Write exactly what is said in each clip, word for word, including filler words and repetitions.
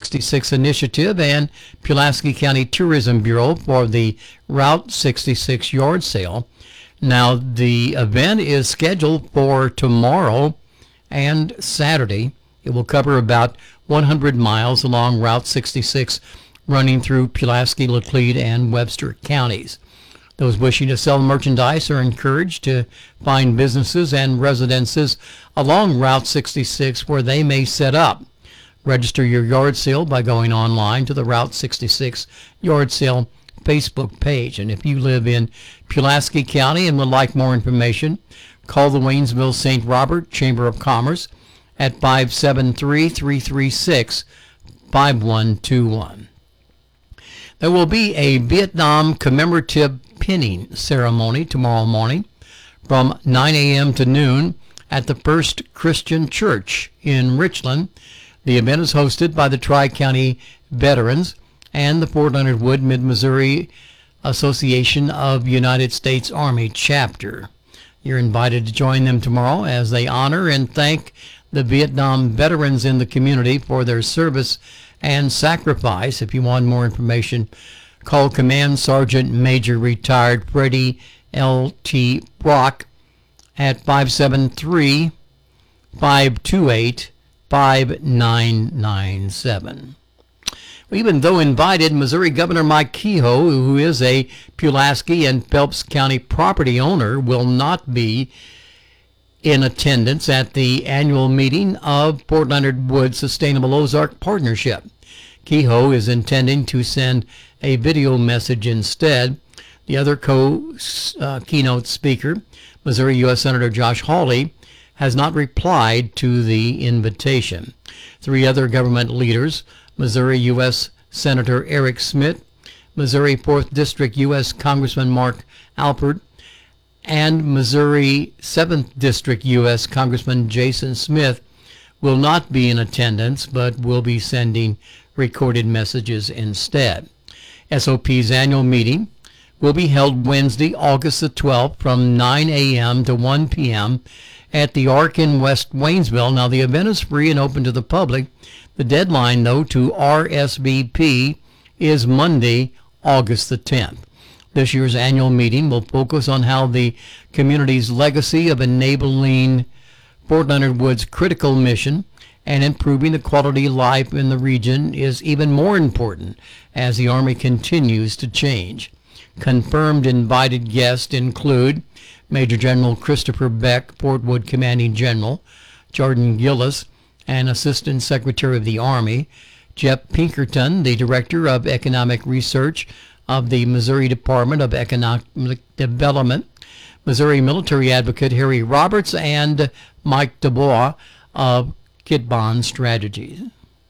sixty-six Initiative and Pulaski County Tourism Bureau for the Route sixty-six yard sale. Now, the event is scheduled for tomorrow and Saturday. It will cover about one hundred miles along Route sixty-six, running through Pulaski, Laclede, and Webster counties. Those wishing to sell merchandise are encouraged to find businesses and residences along Route sixty-six where they may set up. Register your yard sale by going online to the Route sixty-six yard sale Facebook page. And if you live in Pulaski County and would like more information, call the Waynesville Saint Robert Chamber of Commerce at five seven three, three three six, five one two one. There will be a Vietnam commemorative pinning ceremony tomorrow morning from nine a.m. to noon at the First Christian Church in Richland. The event is hosted by the Tri-County Veterans and the Fort Leonard Wood Mid-Missouri Association of United States Army Chapter. You're invited to join them tomorrow as they honor and thank the Vietnam veterans in the community for their service and sacrifice. If you want more information, call Command Sergeant Major Retired Freddie L T. Brock at five seven three, five two eight, five nine nine seven. Even though invited, Missouri Governor Mike Kehoe, who is a Pulaski and Phelps County property owner, will not be in attendance at the annual meeting of Fort Leonard Wood Sustainable Ozark Partnership. Kehoe is intending to send a video message instead. The other co uh, keynote speaker, Missouri U S Senator Josh Hawley, has not replied to the invitation. Three other government leaders, Missouri U S Senator Eric Smith, Missouri fourth District U S Congressman Mark Alpert, and Missouri seventh District U S Congressman Jason Smith, will not be in attendance but will be sending recorded messages instead. S O P's annual meeting will be held Wednesday, August the twelfth from nine a.m. to one p.m. at the Ark in West Waynesville. Now, the event is free and open to the public. The deadline, though, to R S V P is Monday, August the tenth. This year's annual meeting will focus on how the community's legacy of enabling Fort Leonard Wood's critical mission and improving the quality of life in the region is even more important as the Army continues to change. Confirmed invited guests include Major General Christopher Beck, Fort Wood Commanding General, Jordan Gillis, and Assistant Secretary of the Army, Jeff Pinkerton, the Director of Economic Research of the Missouri Department of Economic Development, Missouri Military Advocate Harry Roberts, and Mike DuBois of Kit Bond Strategies.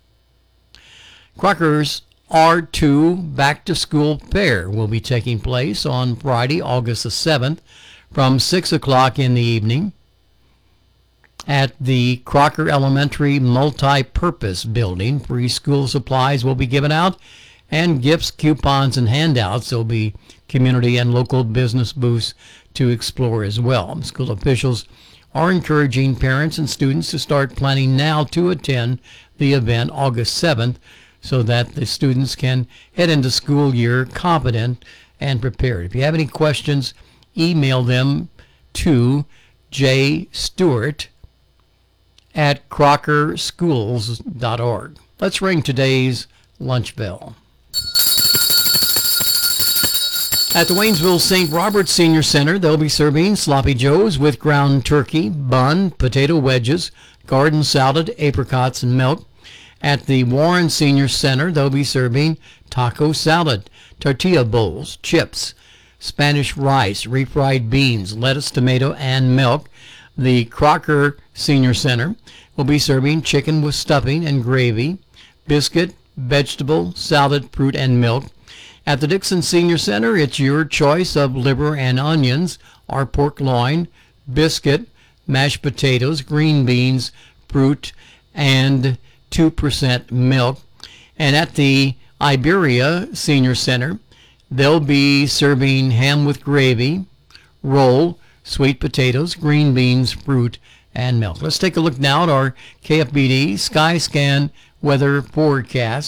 Crocker's R two Back to School Fair will be taking place on Friday, August the seventh from six o'clock in the evening at the Crocker Elementary Multi-Purpose Building. Free school supplies will be given out and gifts, coupons, and handouts. There will be community and local business booths to explore as well. School officials are encouraging parents and students to start planning now to attend the event August seventh so that the students can head into school year confident and prepared. If you have any questions, email them to jstewart at crocker schools dot org. Let's ring today's lunch bell. At the Waynesville Saint Robert Senior Center, they'll be serving sloppy joes with ground turkey, bun, potato wedges, garden salad, apricots, and milk. At the Warren Senior Center, they'll be serving taco salad, tortilla bowls, chips, Spanish rice, refried beans, lettuce, tomato, and milk. The Crocker Senior Center will be serving chicken with stuffing and gravy, biscuit, vegetable, salad, fruit, and milk. At the Dixon Senior Center, it's your choice of liver and onions, or pork loin, biscuit, mashed potatoes, green beans, fruit, and two percent milk. And at the Iberia Senior Center, they'll be serving ham with gravy, roll, sweet potatoes, green beans, fruit, and milk. Let's take a look now at our K F B D Skyscan weather forecast.